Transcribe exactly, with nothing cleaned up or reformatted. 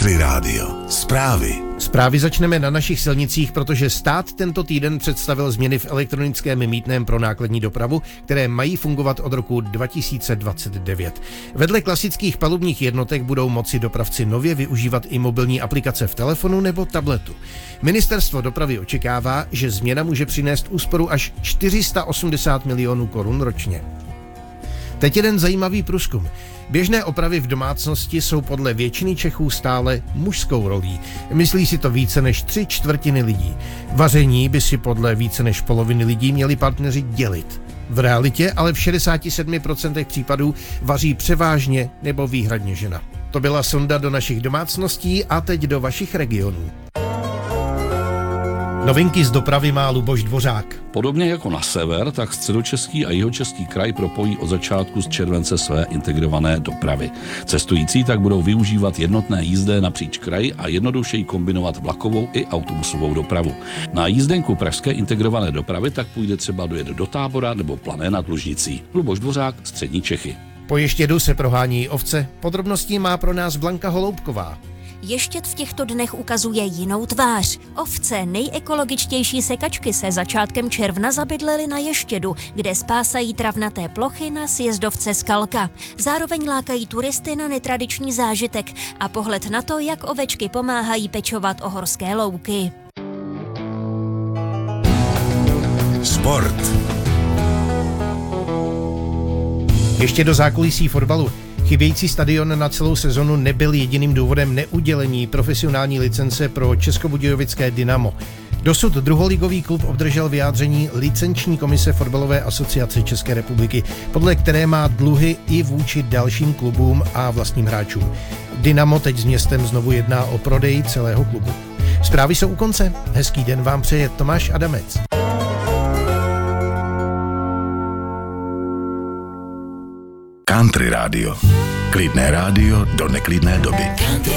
Country Rádio. Zprávy. Zprávy začneme na našich silnicích, protože stát tento týden představil změny v elektronickém mýtném pro nákladní dopravu, které mají fungovat od roku dva tisíce dvacet devět. Vedle klasických palubních jednotek budou moci dopravci nově využívat i mobilní aplikace v telefonu nebo tabletu. Ministerstvo dopravy očekává, že změna může přinést úsporu až čtyři sta osmdesát milionů korun ročně. Teď jeden zajímavý průzkum. Běžné opravy v domácnosti jsou podle většiny Čechů stále mužskou rolí. Myslí si to více než tři čtvrtiny lidí. Vaření by si podle více než poloviny lidí měli partneři dělit. V realitě ale v šedesáti sedmi procentech případů vaří převážně nebo výhradně žena. To byla sonda do našich domácností a teď do vašich regionů. Novinky z dopravy má Luboš Dvořák. Podobně jako na sever, tak středočeský a jihočeský kraj propojí od začátku z července své integrované dopravy. Cestující tak budou využívat jednotné jízdné napříč kraji a jednodušeji kombinovat vlakovou i autobusovou dopravu. Na jízdenku pražské integrované dopravy tak půjde třeba dojet do Tábora nebo Plané nad Lužnicí. Luboš Dvořák, Střední Čechy. Po Ještědu se prohání ovce. Podrobnosti má pro nás Blanka Holoubková. Ještěd v těchto dnech ukazuje jinou tvář. Ovce, nejekologičtější sekačky, se začátkem června zabydlely na Ještědu, kde spásají travnaté plochy na sjezdovce Skalka. Zároveň lákají turisty na netradiční zážitek a pohled na to, jak ovečky pomáhají pečovat o horské louky. Sport. Ještě do zákulisí fotbalu. Chybějící stadion na celou sezonu nebyl jediným důvodem neudělení profesionální licence pro Českobudějovické Dynamo. Dosud druholigový klub obdržel vyjádření licenční komise Fotbalové asociace České republiky, podle které má dluhy i vůči dalším klubům a vlastním hráčům. Dynamo teď s městem znovu jedná o prodej celého klubu. Zprávy jsou u konce. Hezký den vám přeje Tomáš Adamec. Country Rádio. Klidné rádio do neklidné doby.